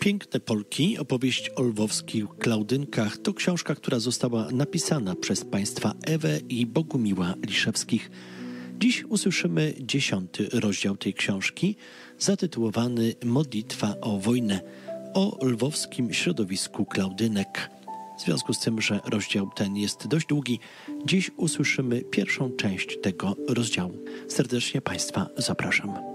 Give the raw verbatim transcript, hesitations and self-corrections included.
Piękne Polki, opowieść o lwowskich Klaudynkach to książka, która została napisana przez państwa Ewę i Bogumiła Liszewskich. Dziś usłyszymy dziesiąty rozdział tej książki, zatytułowany Modlitwa o wojnę, o lwowskim środowisku Klaudynek. W związku z tym, że rozdział ten jest dość długi, dziś usłyszymy pierwszą część tego rozdziału. Serdecznie Państwa zapraszam.